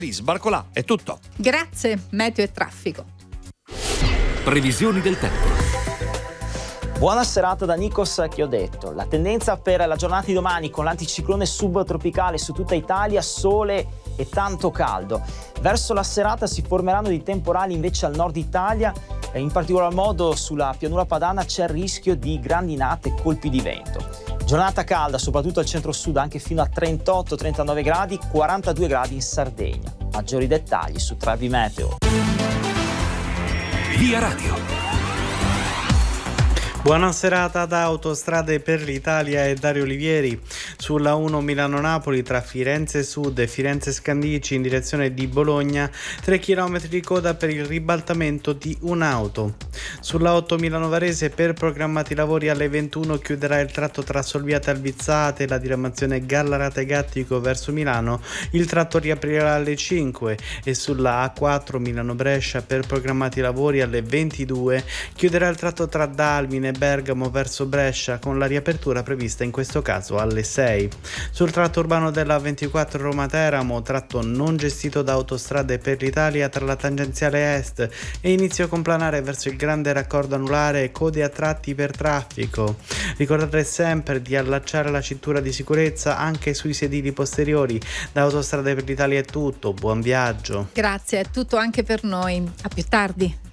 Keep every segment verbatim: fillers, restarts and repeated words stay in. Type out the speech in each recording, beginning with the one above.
Sbarcolà, è tutto. Grazie, meteo e traffico. Previsioni del tempo. Buona serata da Nikos Chiodetto. La tendenza per la giornata di domani con l'anticiclone subtropicale su tutta Italia, sole e tanto caldo. Verso la serata si formeranno dei temporali invece al nord Italia, in particolar modo sulla pianura padana c'è il rischio di grandinate e colpi di vento. Giornata calda soprattutto al centro-sud, anche fino a trentotto trentanove gradi, quarantadue gradi in Sardegna. Maggiori dettagli su Travi Meteo. Via Radio. Buona serata da Autostrade per l'Italia e Dario Olivieri. Sulla uno Milano-Napoli tra Firenze Sud e Firenze Scandicci in direzione di Bologna, tre chilometri di coda per il ribaltamento di un'auto. Sulla otto Milano-Varese per programmati lavori alle ventuno chiuderà il tratto tra Solviate Albizzate e la diramazione Gallarate Gattico verso Milano, il tratto riaprirà alle cinque e sulla A quattro Milano-Brescia per programmati lavori alle ventidue chiuderà il tratto tra Dalmine Bergamo verso Brescia con la riapertura prevista in questo caso alle sei. Sul tratto urbano della ventiquattro Roma-Teramo, tratto non gestito da Autostrade per l'Italia tra la tangenziale est e inizio complanare verso il grande raccordo anulare e code a tratti per traffico. Ricordate sempre di allacciare la cintura di sicurezza anche sui sedili posteriori. Da Autostrade per l'Italia è tutto, buon viaggio. Grazie, è tutto anche per noi. A più tardi.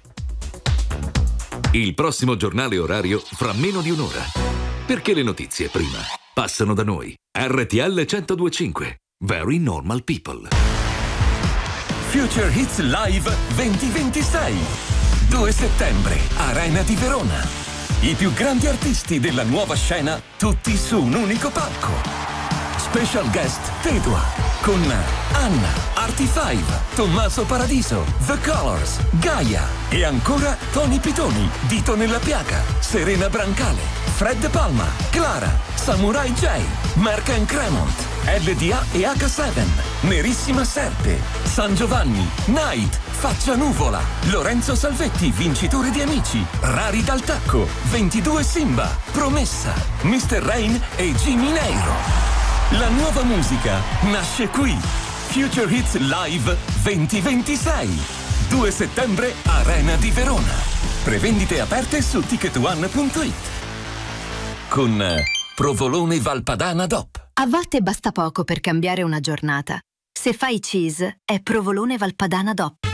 Il prossimo giornale orario fra meno di un'ora. Perché le notizie prima passano da noi. R T L centodue e cinque. Very Normal People. Future Hits Live duemilaventisei. due settembre, Arena di Verona. I più grandi artisti della nuova scena, tutti su un unico palco. Special guest Tedua con Anna, Artifive, Tommaso Paradiso, The Colors, Gaia e ancora Tony Pitoni, Dito nella piaga, Serena Brancale, Fred Palma, Clara, Samurai J, Mark and Cremont, L D A e H sette, Nerissima Serpe, San Giovanni, Night, Faccia Nuvola, Lorenzo Salvetti, vincitore di Amici, Rari dal Tacco, ventidue Simba, Promessa, mister Rain e Jimmy Neiro. La nuova musica nasce qui. Future Hits Live duemilaventisei. due settembre, Arena di Verona. Prevendite aperte su ticket one punto it. Con Provolone Valpadana D O P. A volte basta poco per cambiare una giornata. Se fai cheese, è Provolone Valpadana D O P.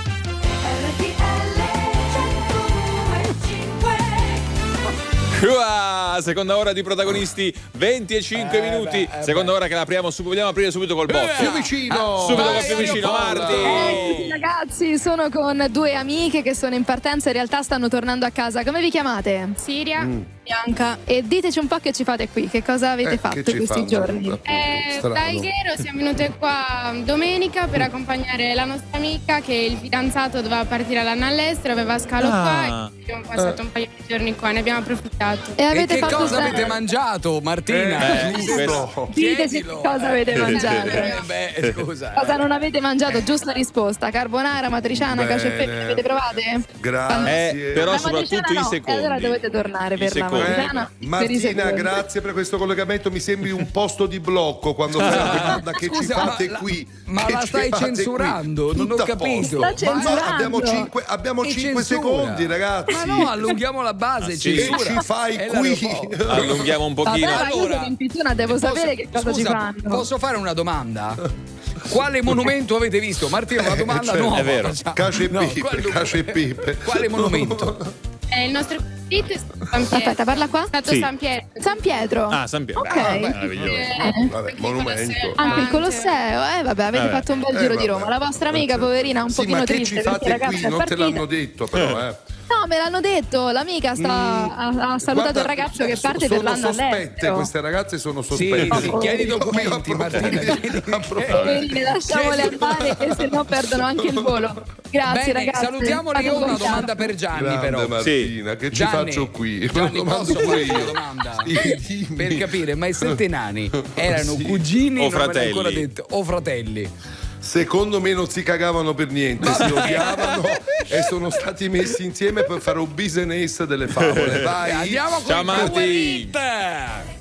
Uah, seconda ora di protagonisti, venticinque eh, minuti. Beh, eh, seconda beh. ora che l'apriamo subito. Vogliamo aprire subito col boff. Più vicino. Subito Vai, col più vicino, Marti. Eccoci ragazzi, sono con due amiche che sono in partenza, in realtà stanno tornando a casa. Come vi chiamate? Siria, Mm. Bianca. E diteci un po' che ci fate qui, che cosa avete Eh, fatto che ci questi fanno, giorni? appunto, Eh, strano. da Alghero siamo venute qua domenica per accompagnare la nostra amica che il fidanzato doveva partire all'anno all'estero, aveva scalo Ah. qua e abbiamo passato un paio di giorni qua, ne abbiamo approfittato. E E avete che fatto cosa bene. avete mangiato, Martina? Eh, Giusto. questo. Diteci Chiedilo. che cosa avete mangiato. Eh, beh, scusa. Cosa non avete mangiato? Giusta risposta. Carbonara, matriciana, Bene. cacio e pepe. Le avete provate? Grazie. Eh, però La soprattutto matriciana i no. secondi. E allora dovete tornare I per la secondi. matriciana. Eh, per i Martina, secondi. grazie per questo collegamento. Mi sembri un posto di blocco quando fai la domanda che ci Scusa, fate ma la- qui. ma Che la ci stai fate censurando? qui? Non ho Tutto a capito. posto. Sta Ma no, censurando. abbiamo cinque, abbiamo Che cinque censura? secondi, ragazzi. Ma no, allunghiamo la base. Ah, sì. Che censura. ci fai È qui? l'aeroporto. Allunghiamo un pochino. Vabbè, ma io Allora, sono in piscina, devo posso- sapere che cosa scusa, ci fanno. Posso fare una domanda? Quale monumento avete visto? Martino, una domanda certo, nuova. è vero. facciamo. Cacio e No, pipe, quale- cacio e pipe. Quale monumento? Eh, il nostro sito è stato San Pietro. Aspetta, parla qua. È stato Sì. San Pietro. San Pietro. Ah, San Pietro. Ok. Ah, meraviglioso. Eh, Vabbè, monumento. Anche il Colosseo, eh vabbè, avete Vabbè. fatto un bel Eh, giro di vabbè. Roma. La vostra amica, poverina, un Sì, pochino ma che triste ci perché fate ragazza qui? è Non te partita. l'hanno detto, però, eh. No, me l'hanno detto, l'amica sta, ha, ha salutato Guarda, il ragazzo che so- parte per sono l'anno sospette, all'estero. queste ragazze sono Sì, sospette. sì, chiedi i documenti, Martina. chiedi- Poverine, lasciamole Chiedi- andare che se no perdono anche il volo. Grazie Bene, ragazzi. salutiamoli. Fate Io ho una buon domanda per Gianni, Grande però. Martina, che ci Gianni, faccio qui? Gianni, Lo domando posso pure farti una io. domanda? Sì, dimmi. Per capire, ma i sette nani erano Sì. cugini O non me l'hai fratelli. ancora detto, o fratelli? Secondo me non si cagavano per niente, si odiavano e sono stati messi insieme per fare un business delle favole. Vai. Andiamo con Ciao, il Marti. Power Hit.